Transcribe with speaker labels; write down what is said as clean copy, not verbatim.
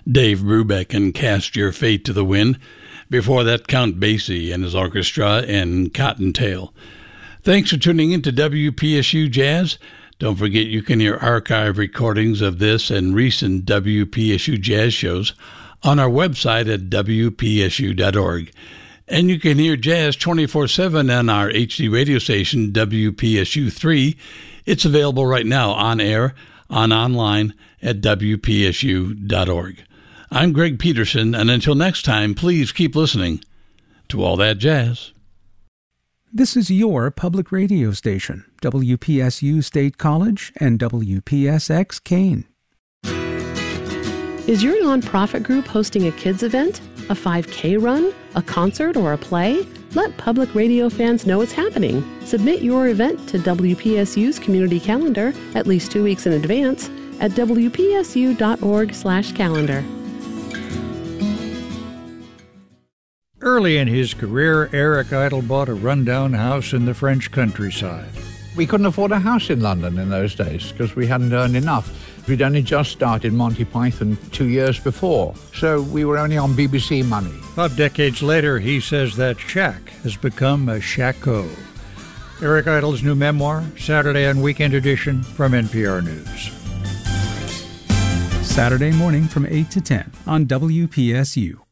Speaker 1: Dave Brubeck and Cast Your Fate to the Wind. Before that, Count Basie and his orchestra and Cottontail. Thanks for tuning in to WPSU Jazz. Don't forget you can hear archive recordings of this and recent WPSU Jazz shows on our website at WPSU.org. And you can hear jazz 24/7 on our HD radio station, WPSU 3. It's available right now on air, online at WPSU.org. I'm Greg Peterson, and until next time, please keep listening to All That Jazz.
Speaker 2: This is your public radio station, WPSU State College and WPSX Kane.
Speaker 3: Is your nonprofit group hosting a kids event, a 5K run, a concert, or a play? Let public radio fans know it's happening. Submit your event to WPSU's community calendar at least 2 weeks in advance at WPSU.org/calendar.
Speaker 4: Early in his career, Eric Idle bought a rundown house in the French countryside.
Speaker 5: We couldn't afford a house in London in those days because we hadn't earned enough. We'd only just started Monty Python 2 years before, so we were only on BBC money.
Speaker 4: 5 decades later, he says that shack has become a shacko. Eric Idle's new memoir, Saturday and Weekend Edition from NPR News.
Speaker 2: Saturday morning from 8 to 10 on WPSU.